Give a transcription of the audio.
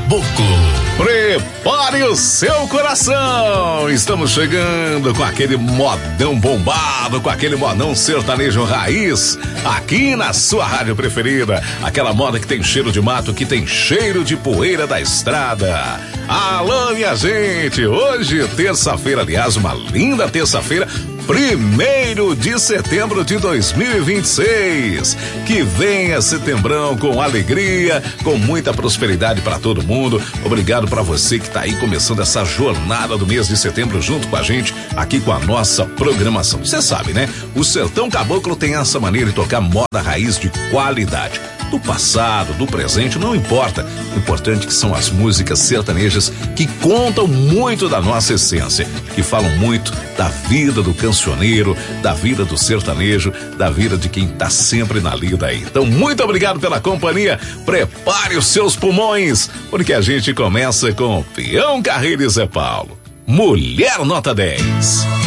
Caboclo. Prepare o seu coração! Estamos chegando com aquele modão bombado, com aquele modão sertanejo raiz, aqui na sua rádio preferida. Aquela moda que tem cheiro de mato, que tem cheiro de poeira da estrada. Alô, minha gente! Hoje, terça-feira, aliás, uma linda terça-feira, 1º de setembro de 2026. Que venha setembrão com alegria, com muita prosperidade para todo mundo. Obrigado para você que tá aí começando essa jornada do mês de setembro junto com a gente, aqui com a nossa programação. Você sabe, né? O Sertão Caboclo tem essa maneira de tocar moda raiz de qualidade. Do passado, do presente, não importa. O importante é que são as músicas sertanejas que contam muito da nossa essência, que falam muito da vida do cancioneiro, da vida do sertanejo, da vida de quem tá sempre na lida aí. Então, muito obrigado pela companhia. Prepare os seus pulmões, porque a gente começa com Peão Carreiro e Zé Paulo. Mulher Nota 10.